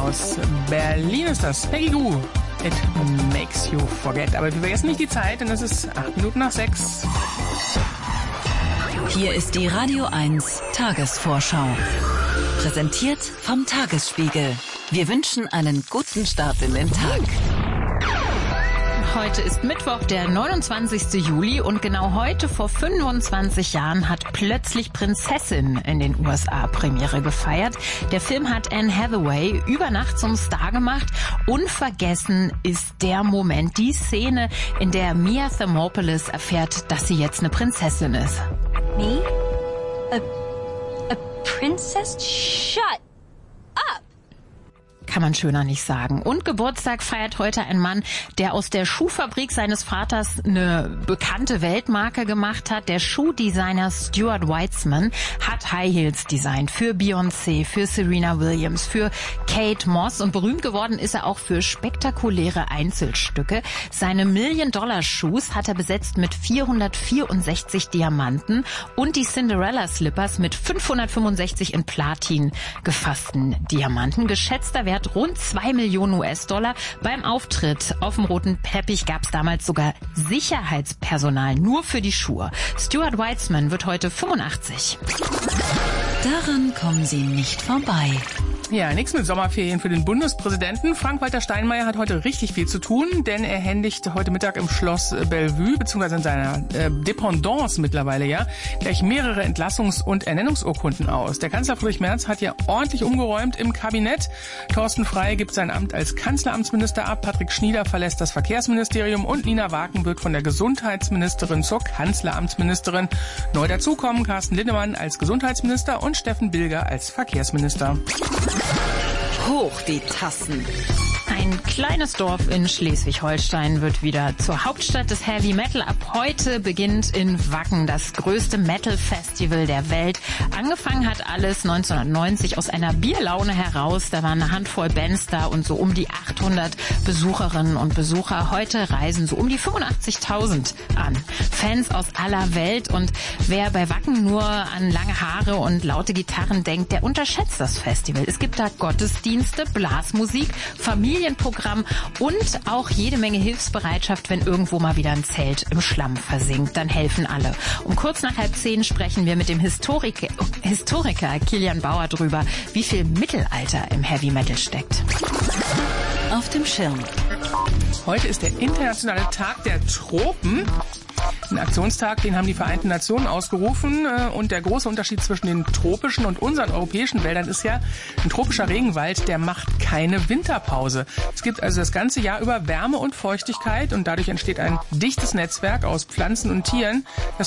Aus Berlin ist das. Peggy Gou. It makes you forget. Aber wir vergessen nicht die Zeit, denn es ist 6:08. Hier ist die Radio 1 Tagesvorschau. Präsentiert vom Tagesspiegel. Wir wünschen einen guten Start in den Tag. Heute ist Mittwoch, der 29. Juli und genau heute vor 25 Jahren hat plötzlich Prinzessin in den USA Premiere gefeiert. Der Film hat Anne Hathaway über Nacht zum Star gemacht. Unvergessen ist der Moment, die Szene, in der Mia Thermopolis erfährt, dass sie jetzt eine Prinzessin ist. Me? A princess? Shut up! Kann man schöner nicht sagen. Und Geburtstag feiert heute ein Mann, der aus der Schuhfabrik seines Vaters eine bekannte Weltmarke gemacht hat. Der Schuhdesigner Stuart Weitzman hat High Heels designt für Beyoncé, für Serena Williams, für Kate Moss und berühmt geworden ist er auch für spektakuläre Einzelstücke. Seine $1-Million-Shoes hat er besetzt mit 464 Diamanten und die Cinderella Slippers mit 565 in Platin gefassten Diamanten. Geschätzter Wert rund 2 Millionen US-Dollar. Beim Auftritt auf dem roten Teppich gab es damals sogar Sicherheitspersonal nur für die Schuhe. Stuart Weitzman wird heute 85. Daran kommen Sie nicht vorbei. Ja, nichts mit Sommerferien für den Bundespräsidenten. Frank-Walter Steinmeier hat heute richtig viel zu tun, denn er händigt heute Mittag im Schloss Bellevue, beziehungsweise in seiner Dependance mittlerweile, ja, gleich mehrere Entlassungs- und Ernennungsurkunden aus. Der Kanzler Friedrich Merz hat ja ordentlich umgeräumt im Kabinett. Thorsten Frey gibt sein Amt als Kanzleramtsminister ab, Patrick Schnieder verlässt das Verkehrsministerium und Nina Waken wird von der Gesundheitsministerin zur Kanzleramtsministerin. Neu dazukommen Carsten Linnemann als Gesundheitsminister und Steffen Bilger als Verkehrsminister. Hoch die Tassen. Ein kleines Dorf in Schleswig-Holstein wird wieder zur Hauptstadt des Heavy Metal. Ab heute beginnt in Wacken das größte Metal-Festival der Welt. Angefangen hat alles 1990 aus einer Bierlaune heraus. Da waren eine Handvoll Bands da und so um die 800 Besucherinnen und Besucher. Heute reisen so um die 85.000 an. Fans aus aller Welt. Und wer bei Wacken nur an lange Haare und laute Gitarren denkt, der unterschätzt das Festival. Es gibt da Gottesdienste, Blasmusik, Familienprogramm und auch jede Menge Hilfsbereitschaft, wenn irgendwo mal wieder ein Zelt im Schlamm versinkt. Dann helfen alle. Um kurz nach 9:30 sprechen wir mit dem Historiker Kilian Bauer drüber, wie viel Mittelalter im Heavy Metal steckt. Auf dem Schirm. Heute ist der internationale Tag der Tropen. Ein Aktionstag, den haben die Vereinten Nationen ausgerufen. Und der große Unterschied zwischen den tropischen und unseren europäischen Wäldern ist ja, ein tropischer Regenwald, der macht keine Winterpause. Es gibt also das ganze Jahr über Wärme und Feuchtigkeit und dadurch entsteht ein dichtes Netzwerk aus Pflanzen und Tieren, das